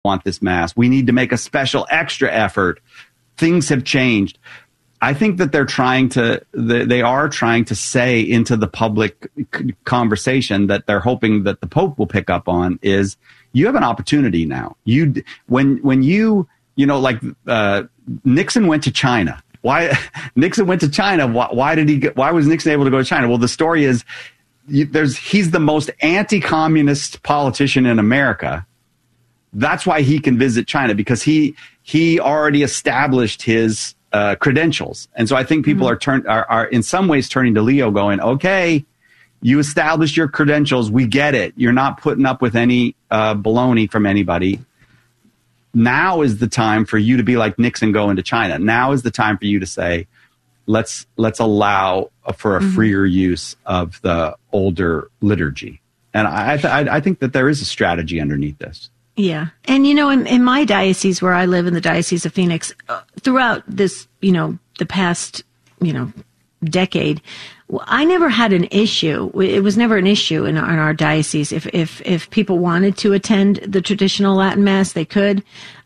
want this mass. We need to make a special extra effort. Things have changed. I think that they are trying to say into the public conversation that they're hoping that the Pope will pick up on is you have an opportunity now. When you Nixon went to China. Why Nixon went to China? Why was Nixon able to go to China? Well, the story is he's the most anti-communist politician in America. That's why he can visit China, because he already established his credentials. And so I think people are in some ways turning to Leo going, okay, you established your credentials. We get it. You're not putting up with any baloney from anybody. Now is the time for you to be like Nixon going to China. Now is the time for you to say, let's allow for a freer use of the older liturgy. And I think that there is a strategy underneath this. Yeah. And, in my diocese where I live, in the Diocese of Phoenix, throughout this, the past, decade, I never had an issue. It was never an issue in our diocese. If people wanted to attend the traditional Latin Mass, they could.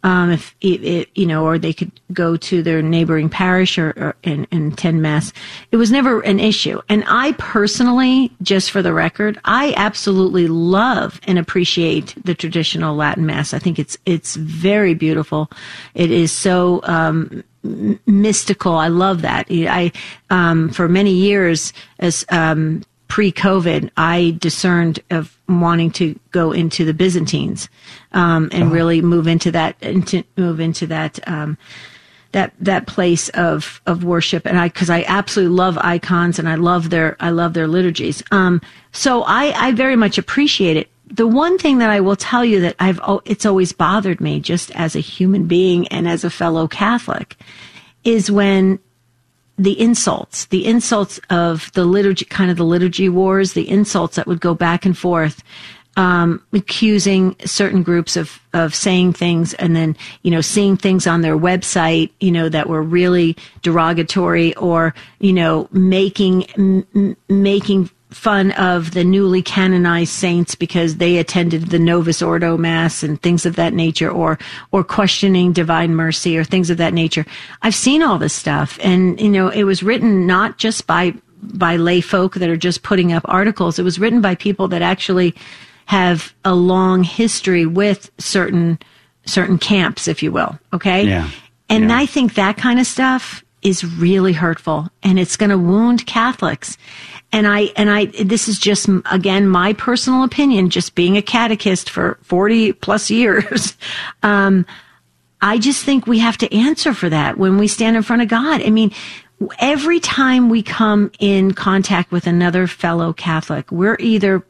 Or they could go to their neighboring parish and attend Mass. It was never an issue. And I personally, just for the record, I absolutely love and appreciate the traditional Latin Mass. I think it's very beautiful. It is so mystical. I love that. For many years, as pre-COVID, I discerned of wanting to go into the Byzantines and really move into that that place of worship. And because I absolutely love icons and I love their liturgies. So I very much appreciate it. The one thing that I will tell you that it's always bothered me, just as a human being and as a fellow Catholic, is when the insults of the liturgy, kind of the liturgy wars, the insults that would go back and forth, accusing certain groups of saying things, and then, seeing things on their website, that were really derogatory, or, making fun of the newly canonized saints because they attended the Novus Ordo Mass and things of that nature, or questioning divine mercy or things of that nature. I've seen all this stuff, and it was written not just by lay folk that are just putting up articles. It was written by people that actually have a long history with certain camps, if you will. Okay. Yeah. And I think that kind of stuff is really hurtful, and it's going to wound Catholics. And this is just, again, my personal opinion, just being a catechist for 40 plus years. I just think we have to answer for that when we stand in front of God. I mean, every time we come in contact with another fellow Catholic, we're either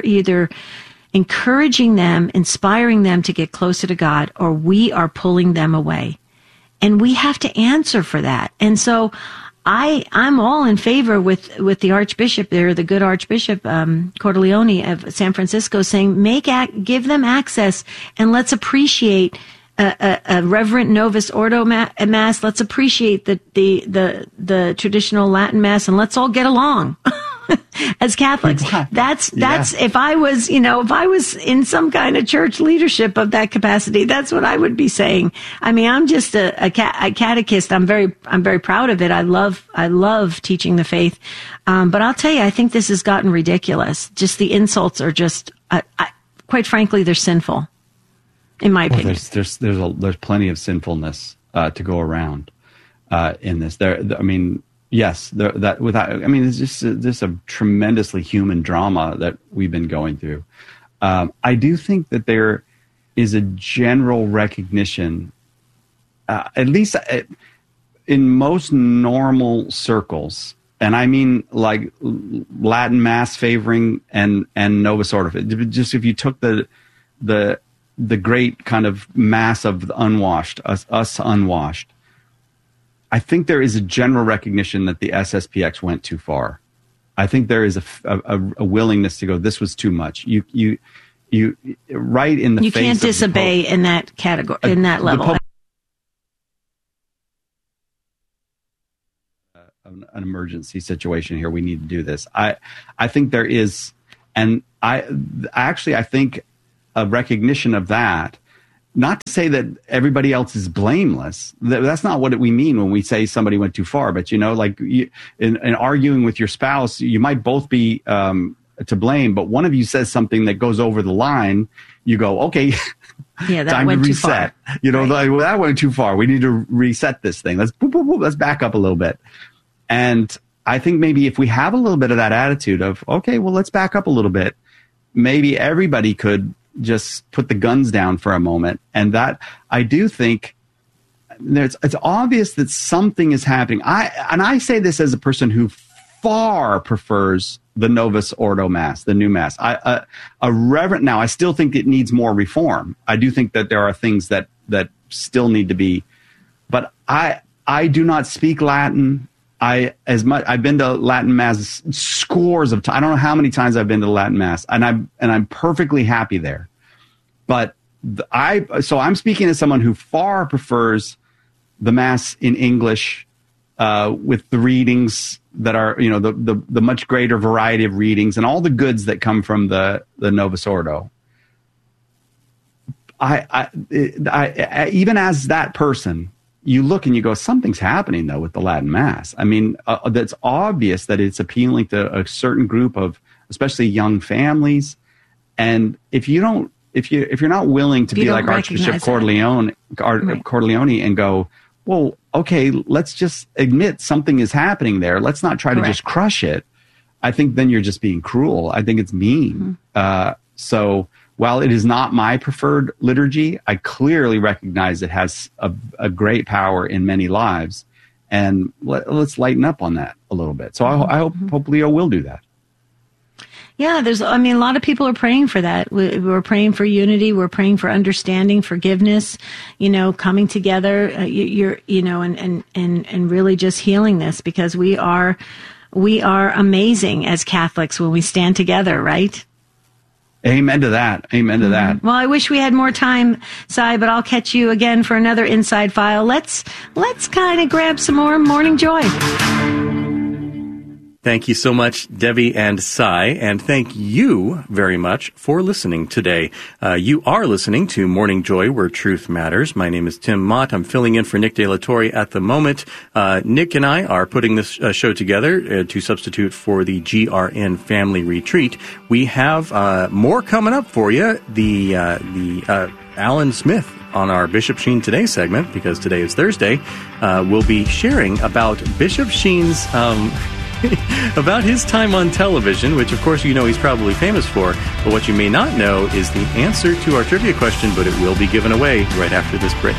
encouraging them, inspiring them to get closer to God, or we are pulling them away. And we have to answer for that. And so I'm all in favor with the Archbishop there, the good Archbishop Cordileone of San Francisco, saying give them access, and let's appreciate a reverent Novus Ordo Mass. Let's appreciate the traditional Latin Mass, and let's all get along as Catholics. That's if I was in some kind of church leadership of that capacity, that's what I would be saying. I mean, I'm just a catechist. I'm very proud of it. I love teaching the faith. But I'll tell you, I think this has gotten ridiculous. Just the insults are just, quite frankly, they're sinful, in my opinion. There's plenty of sinfulness to go around in this. Yes, it's just a tremendously human drama that we've been going through. I do think that there is a general recognition, at least in most normal circles, and I mean like Latin Mass favoring and Novus Ordo. Just if you took the great kind of mass of the unwashed, us unwashed, I think there is a general recognition that the SSPX went too far. I think there is a willingness to go, this was too much. You right in the face. You can't disobey in that category, in that level. An emergency situation here. We need to do this. I think there is, and I think a recognition of that not to say that everybody else is blameless. That's not what we mean when we say somebody went too far. But, like in arguing with your spouse, you might both be to blame, but one of you says something that goes over the line. You go, okay, yeah, that time went to reset. Too far. Right. Well, that went too far. We need to reset this thing. Let's back up a little bit. And I think maybe if we have a little bit of that attitude of, okay, well, let's back up a little bit, maybe everybody could just put the guns down for a moment. And that, I do think it's obvious that something is happening. I say this as a person who far prefers the Novus Ordo Mass, the new Mass. A reverent, now I still think it needs more reform. I do think that there are things that still need to be, but I do not speak Latin. I've been to Latin Mass scores of times. I don't know how many times I've been to Latin Mass, and I'm perfectly happy there. But so I'm speaking as someone who far prefers the Mass in English, with the readings that are, the much greater variety of readings and all the goods that come from the Novus Ordo. I even as that person, you look and you go, something's happening though with the Latin Mass. I mean, that's obvious that it's appealing to a certain group of, especially young families. And if you're not willing to be like Archbishop Cordileone and go, well, okay, let's just admit something is happening there. Let's not try to just crush it. I think then you're just being cruel. I think it's mean. Mm-hmm. So while it is not my preferred liturgy, I clearly recognize it has a great power in many lives. And let's lighten up on that a little bit. So I hope Leo will do that. Yeah, a lot of people are praying for that. We're praying for unity. We're praying for understanding, forgiveness, coming together, and really just healing this, because we are amazing as Catholics when we stand together, right? Amen to that. Amen to that. Well, I wish we had more time, Cy, but I'll catch you again for another Inside File. Let's kind of grab some more Morning Joy. Thank you so much, Debbie and Cy, and thank you very much for listening today. You are listening to Morning Joy, where truth matters. My name is Tim Mott. I'm filling in for Nick De La Torre at the moment. Nick and I are putting this show together to substitute for the GRN Family Retreat. We have more coming up for you. The Alan Smith on our Bishop Sheen Today segment, because today is Thursday, will be sharing about Bishop Sheen's about his time on television, which of course he's probably famous for, but what you may not know is the answer to our trivia question, but it will be given away right after this break.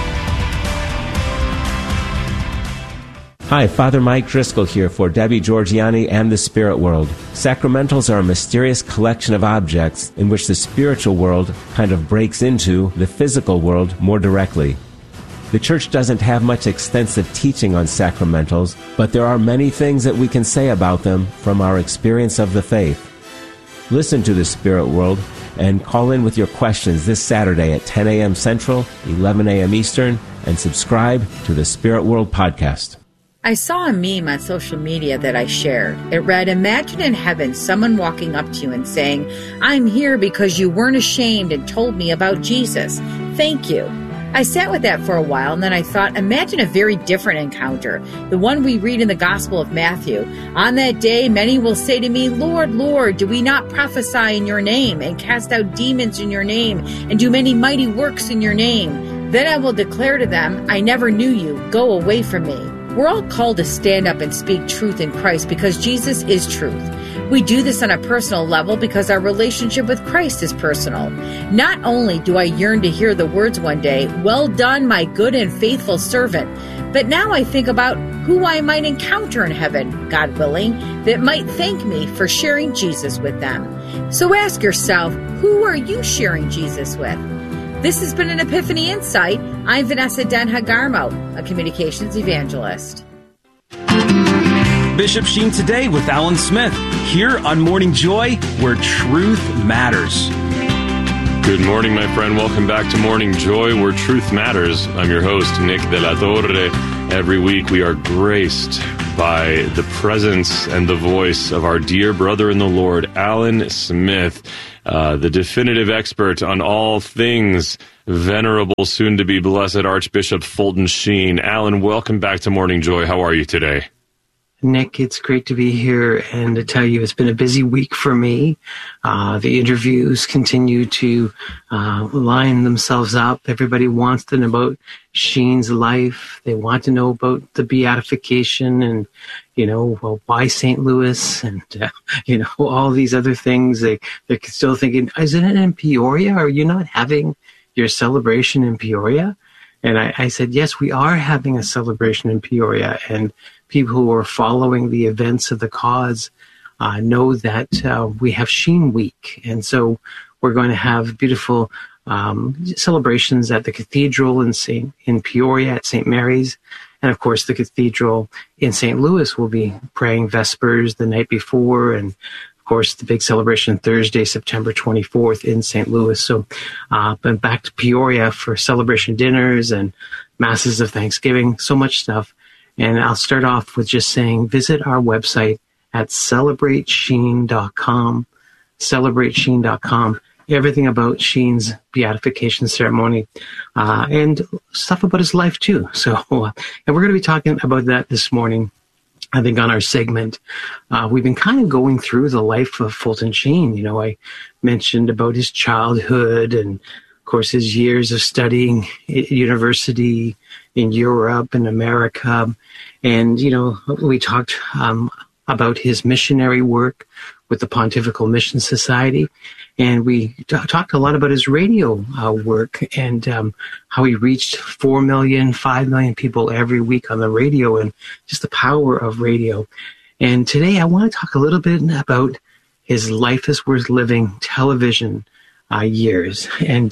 Hi, Father Mike Driscoll here for Debbie Georgiani and the Spirit World. Sacramentals are a mysterious collection of objects in which the spiritual world kind of breaks into the physical world more directly. The Church doesn't have much extensive teaching on sacramentals, but there are many things that we can say about them from our experience of the faith. Listen to the Spirit World and call in with your questions this Saturday at 10 a.m. Central, 11 a.m. Eastern, and subscribe to the Spirit World podcast. I saw a meme on social media that I shared. It read, "Imagine in heaven someone walking up to you and saying, 'I'm here because you weren't ashamed and told me about Jesus. Thank you.'" I sat with that for a while, and then I thought, imagine a very different encounter, the one we read in the Gospel of Matthew. "On that day, many will say to me, 'Lord, Lord, do we not prophesy in your name, and cast out demons in your name, and do many mighty works in your name?' Then I will declare to them, 'I never knew you. Go away from me.'" We're all called to stand up and speak truth in Christ because Jesus is truth. We do this on a personal level because our relationship with Christ is personal. Not only do I yearn to hear the words one day, "Well done, my good and faithful servant," but now I think about who I might encounter in heaven, God willing, that might thank me for sharing Jesus with them. So ask yourself, who are you sharing Jesus with? This has been an Epiphany Insight. I'm Vanessa Den-Hagarmo, a communications evangelist. Bishop Sheen Today with Alan Smith, here on Morning Joy, where truth matters. Good morning, my friend. Welcome back to Morning Joy, where truth matters. I'm your host, Nick De La Torre. Every week we are graced by the presence and the voice of our dear brother in the Lord, Alan Smith. the definitive expert on all things Venerable, soon-to-be blessed Archbishop Fulton Sheen. Alan, welcome back to Morning Joy. How are you today? Nick, it's great to be here, and to tell you it's been a busy week for me. The interviews continue to line themselves up. Everybody wants to know about Sheen's life. They want to know about the beatification and, why St. Louis and, all these other things. They're still thinking, isn't it in Peoria? Are you not having your celebration in Peoria? And I said, yes, we are having a celebration in Peoria, and people who are following the events of the cause know that we have Sheen Week. And so we're going to have beautiful celebrations at the cathedral in Peoria at St. Mary's. And of course, the cathedral in St. Louis will be praying Vespers the night before. And of course, the big celebration Thursday, September 24th in St. Louis. So, but back to Peoria for celebration dinners and masses of Thanksgiving, so much stuff. And I'll start off with just saying, visit our website at celebratesheen.com, celebratesheen.com. Everything about Sheen's beatification ceremony, and stuff about his life too. So, and we're going to be talking about that this morning, I think, on our segment. We've been kind of going through the life of Fulton Sheen. I mentioned about his childhood and, of course, his years of studying at university in Europe and America. And, we talked about his missionary work with the Pontifical Mission Society. And we talked a lot about his radio work and how he reached 4 million, 5 million people every week on the radio, and just the power of radio. And today I want to talk a little bit about his Life is Worth Living television years. And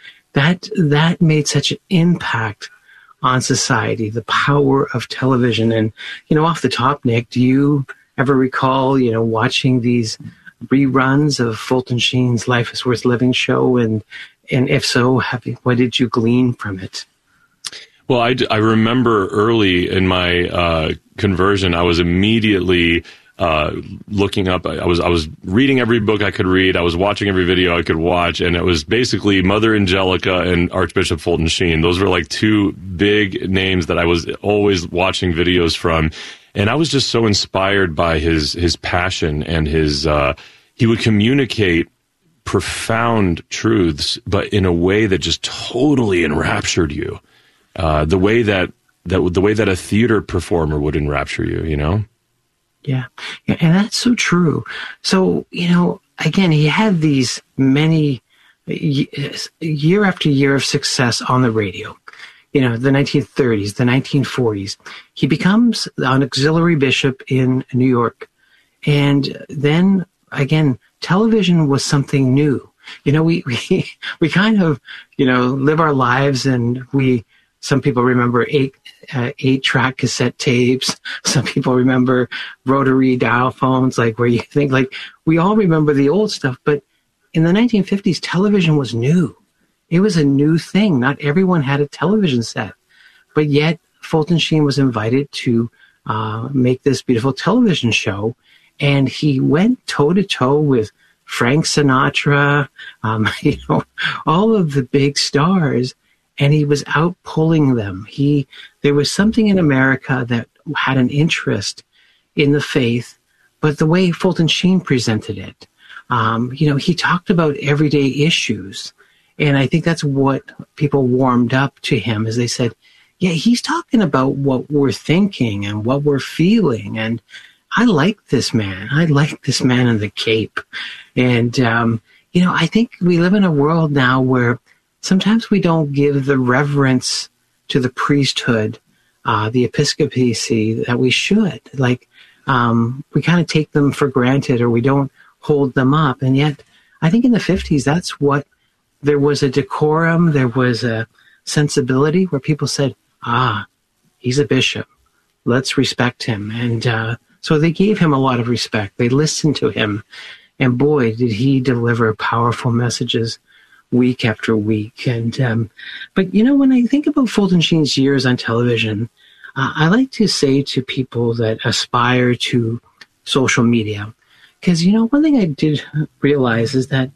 that made such an impact on society, the power of television. And, off the top, Nick, do you ever recall, watching these reruns of Fulton Sheen's Life is Worth Living show? And if so, what did you glean from it? Well, I remember early in my conversion, I was immediately looking up. I was reading every book I could read. I was watching every video I could watch, and it was basically Mother Angelica and Archbishop Fulton Sheen. Those were like two big names that I was always watching videos from. And I was just so inspired by his passion and his he would communicate profound truths, but in a way that just totally enraptured you. The way that a theater performer would enrapture you, Yeah, and that's so true. So, again, he had these many year after year of success on the radio. The 1930s, the 1940s. He becomes an auxiliary bishop in New York. And then, again, television was something new. We kind of, live our lives, and some people remember 8-track cassette tapes. Some people remember rotary dial phones, like where you think, like, we all remember the old stuff. But in the 1950s, television was new. It was a new thing. Not everyone had a television set. But yet, Fulton Sheen was invited to make this beautiful television show. And he went toe-to-toe with Frank Sinatra, all of the big stars. And he was out pulling them. There was something in America that had an interest in the faith, but the way Fulton Sheen presented it, he talked about everyday issues. And I think that's what people warmed up to him, as they said, yeah, he's talking about what we're thinking and what we're feeling. And I like this man. I like this man in the cape. And, I think we live in a world now where sometimes we don't give the reverence to the priesthood, the episcopacy, that we should. Like, we kind of take them for granted, or we don't hold them up. And yet, I think in the 50s, there was a decorum, there was a sensibility where people said, he's a bishop. Let's respect him. And so they gave him a lot of respect. They listened to him. And boy, did he deliver powerful messages week after week. And but when I think about Fulton Sheen's years on television, I like to say to people that aspire to social media, because one thing I did realize is that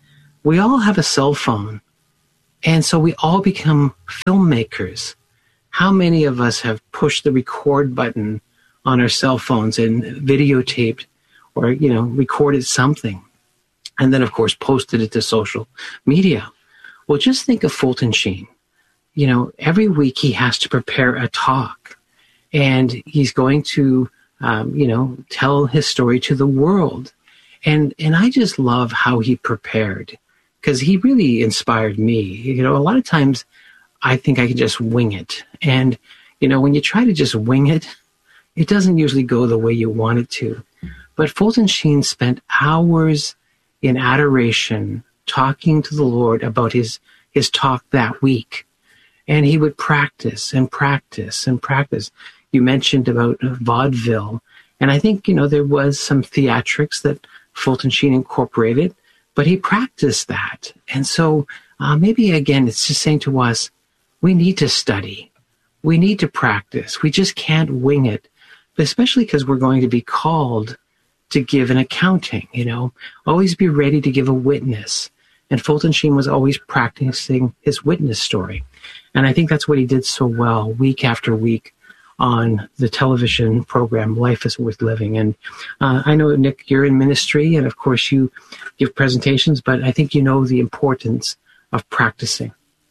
we all have a cell phone. And so we all become filmmakers. How many of us have pushed the record button on our cell phones and videotaped or, recorded something? And then, of course, posted it to social media. Well, just think of Fulton Sheen. Every week he has to prepare a talk. And he's going to, tell his story to the world. And I just love how he prepared, because he really inspired me. A lot of times I think I can just wing it. And, when you try to just wing it, it doesn't usually go the way you want it to. But Fulton Sheen spent hours in adoration talking to the Lord about his talk that week. And he would practice and practice and practice. You mentioned about vaudeville. And I think, there was some theatrics that Fulton Sheen incorporated, but he practiced that. And so maybe, again, it's just saying to us, we need to study. We need to practice. We just can't wing it, but especially because we're going to be called to give an accounting, always be ready to give a witness. And Fulton Sheen was always practicing his witness story. And I think that's what he did so well, week after week, on the television program, Life is Worth Living. And I know, Nick, you're in ministry, and of course you give presentations, but I think you know the importance of practicing.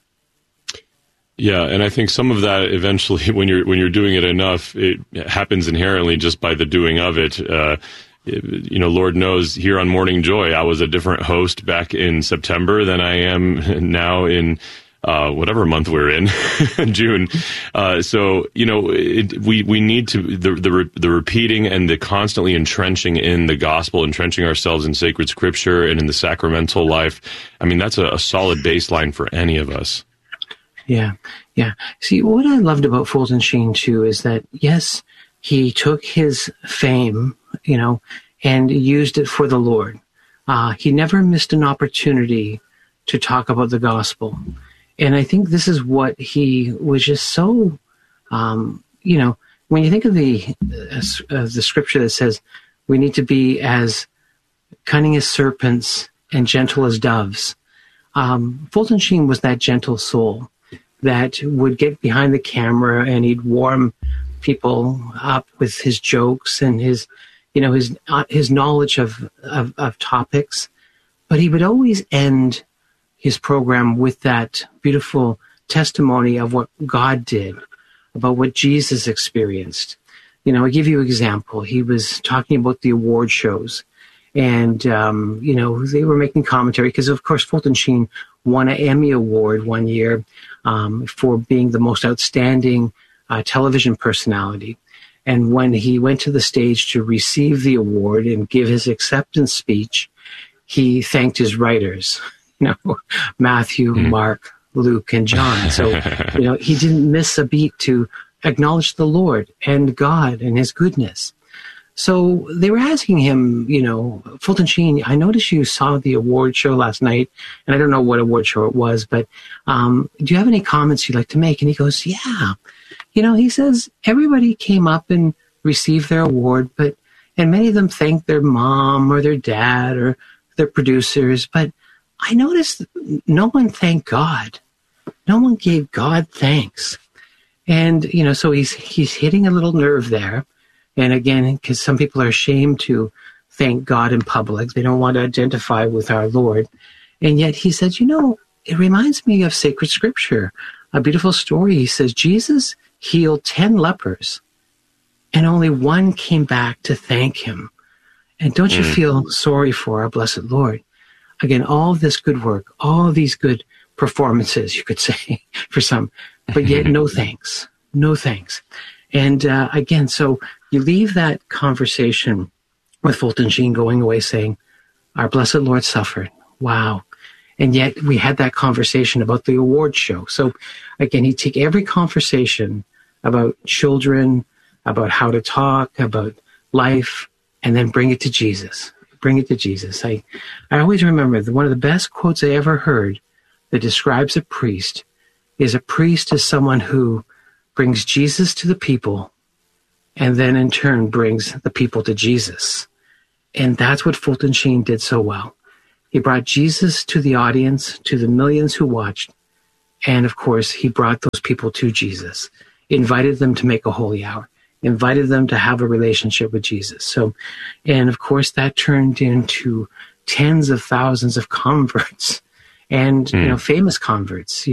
Yeah, and I think some of that eventually, when you're doing it enough, it happens inherently just by the doing of it. Lord knows, here on Morning Joy, I was a different host back in September than I am now in whatever month we're in, June. So we need to the repeating and the constantly entrenching in the gospel, entrenching ourselves in sacred scripture and in the sacramental life. I mean, that's a solid baseline for any of us. Yeah. See, what I loved about Fulton Sheen too is that, yes, he took his fame, and used it for the Lord. He never missed an opportunity to talk about the gospel. And I think this is what he was just so, when you think of the scripture that says we need to be as cunning as serpents and gentle as doves, Fulton Sheen was that gentle soul that would get behind the camera and he'd warm people up with his jokes and his knowledge of topics. But he would always end his program with that beautiful testimony of what God did, about what Jesus experienced. I give you an example. He was talking about the award shows, and they were making commentary because, of course, Fulton Sheen won an Emmy Award one year for being the most outstanding television personality. And when he went to the stage to receive the award and give his acceptance speech, he thanked his writers, Matthew, Mark, Luke, and John. So, he didn't miss a beat to acknowledge the Lord and God and his goodness. So they were asking him, Fulton Sheen, I noticed you saw the award show last night, and I don't know what award show it was, but do you have any comments you'd like to make? And he goes, yeah. He says, everybody came up and received their award, and many of them thanked their mom or their dad or their producers, but I noticed no one thanked God. No one gave God thanks. And, so he's hitting a little nerve there. And again, because some people are ashamed to thank God in public. They don't want to identify with our Lord. And yet he said, it reminds me of sacred scripture, a beautiful story. He says, Jesus healed 10 lepers and only one came back to thank him. And don't you feel sorry for our blessed Lord? Again, all this good work, all these good performances, you could say, for some, but yet no thanks. And again, so you leave that conversation with Fulton Sheen going away saying, our blessed Lord suffered. Wow. And yet we had that conversation about the award show. So again, he'd take every conversation about children, about how to talk, about life, and then bring it to Jesus. Bring it to Jesus. I always remember one of the best quotes I ever heard that describes a priest is someone who brings Jesus to the people and then in turn brings the people to Jesus. And that's what Fulton Sheen did so well. He brought Jesus to the audience, to the millions who watched. And of course, he brought those people to Jesus, invited them to make a holy hour, invited them to have a relationship with Jesus. So, and of course, that turned into tens of thousands of converts and, famous converts,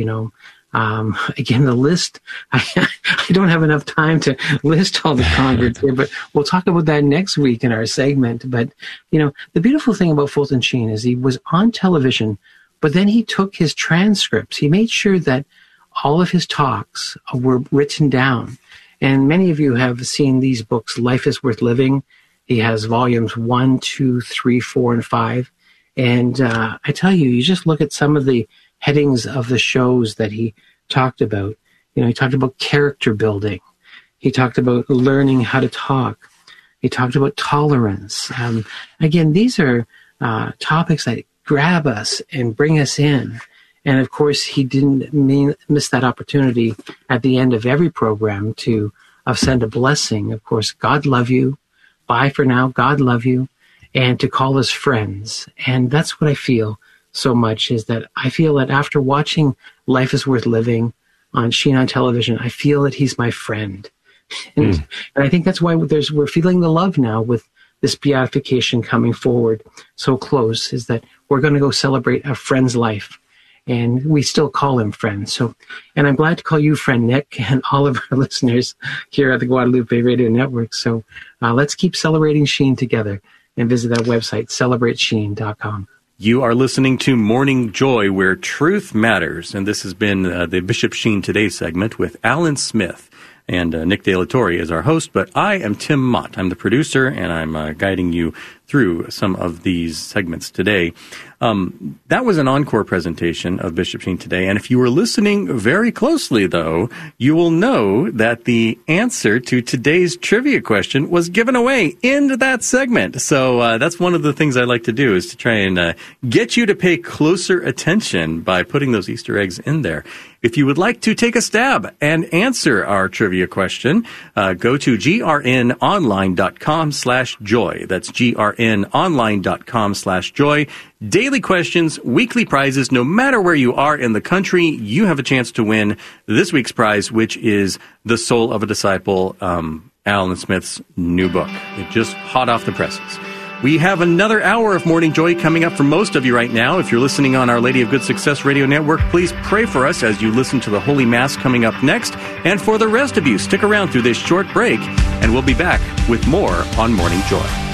again, the list, I don't have enough time to list all the converts here, but we'll talk about that next week in our segment. But, the beautiful thing about Fulton Sheen is he was on television, but then he took his transcripts. He made sure that all of his talks were written down. And many of you have seen these books, Life is Worth Living. He has volumes 1, 2, 3, 4, and 5. And I tell you, you just look at some of the headings of the shows that he talked about. He talked about character building. He talked about learning how to talk. He talked about tolerance. Again, these are topics that grab us and bring us in. And of course, he didn't miss that opportunity at the end of every program to send a blessing. Of course, God love you. Bye for now. God love you. And to call us friends. And that's what I feel so much, is that I feel that after watching Life is Worth Living on Sheen on television, I feel that he's my friend. And I think that's why we're feeling the love now with this beatification coming forward so close, is that we're going to go celebrate a friend's life. And we still call him friend. So, and I'm glad to call you friend, Nick, and all of our listeners here at the Guadalupe Radio Network. So let's keep celebrating Sheen together, and visit that website, celebratesheen.com. You are listening to Morning Joy, where truth matters. And this has been the Bishop Sheen Today segment with Alan Smith. And Nick De La Torre is our host, but I am Tim Mott. I'm the producer, and I'm guiding you through some of these segments today. That was an encore presentation of Bishop Sheen Today. And if you were listening very closely, though, you will know that the answer to today's trivia question was given away in that segment. So that's one of the things I like to do, is to try and get you to pay closer attention by putting those Easter eggs in there. If you would like to take a stab and answer our trivia question, go to grnonline.com/joy. That's grnonline.com/joy. Daily questions, weekly prizes. No matter where you are in the country, you have a chance to win this week's prize, which is The Soul of a Disciple, Alan Smith's new book. It's just hot off the presses. We have another hour of Morning Joy coming up for most of you right now. If you're listening on Our Lady of Good Success Radio Network, please pray for us as you listen to the Holy Mass coming up next. And for the rest of you, stick around through this short break, and we'll be back with more on Morning Joy.